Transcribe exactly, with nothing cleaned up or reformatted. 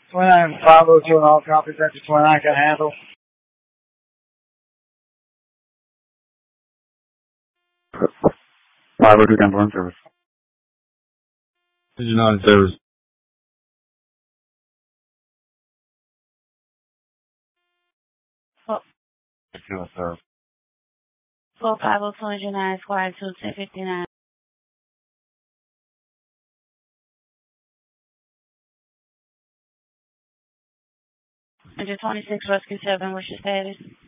twenty-nine five oh two and all copies after twenty-nine can handle. five oh two Campbell service. twenty-nine service. Two sir. Four five oh two hundred nine square two ten fifty nine. Hundred twenty six rescue seven. What's your status?